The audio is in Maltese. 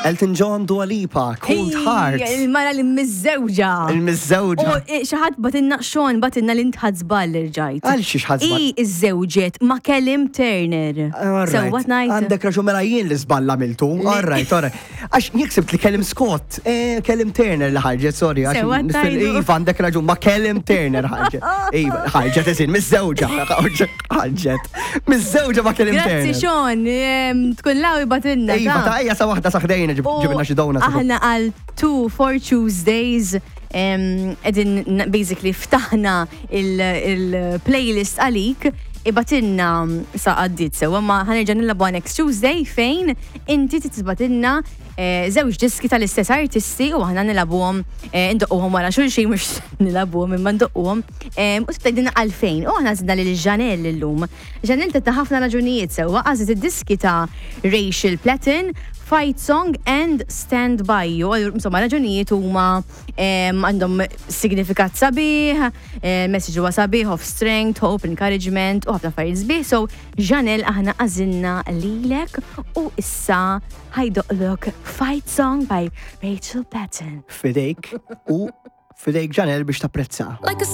Elton John, Dua Lipa, Cold Heart. Il-mara li mizzewġa. Il-mizzewġa. U xaħat batinna Sean batinna l-intħad zbal l-rġajt. Għal xiex ħazbal. Iż-żewġet ma kellim Turner. So what night? Għandek raġu mela jien li zbal għamiltu. Alright. Għax jiksibt li kellim Scott, kellim Turner li ħarġet, sorry. Iva, għandek raġu ma kellim Turner ħarġet. Iva, ħarġet isin, mizzewġa. Ħarġet. Mizzewġa ma kellim Turner. Grazzi Sean, tkun lawi batinna. Iva, ta' ejja sa' wahda saħdejna ġibna xi dawna. Aħna għal 2 for Tuesdays edin basically ftaħna il-playlist għalik ibatinna sa' għaddit sewa ma ħanerġa nilabu next Tuesday fejn inti titbatinna żewġ diski tal-istess artisti u ħana nilabuhom ndoqquhom wara xulxin mhux nilabuhom imma ndoqquhom u tibdejna għalfejn u aħna żidna lil Janelle illum. Janelle tetta ħafna raġunijiet sewwa għażet id-diski ta' Rachel Platten, Fight Song and Stand By You. Insomma, raġunijiet huma għandhom signifikat sabiħ, message huwa sabiħ of strength, hope, encouragement u ħafna affarijiet sbieħ. So, Janelle aħna għażilna lilek u issa ħajdoqlok Fight Song by Rachel Platten. Fidejk u fidejk Janelle biex tapprezza.